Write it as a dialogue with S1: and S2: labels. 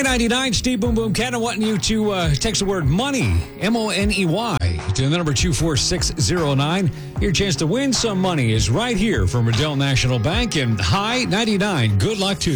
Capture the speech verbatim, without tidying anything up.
S1: High ninety-nine, Steve Boom Boom Cannon wanting you to uh, text the word money, M O N E Y, to the number two four six zero nine. Your chance to win some money is right here from Riddell National Bank and High ninety-nine. Good luck to you.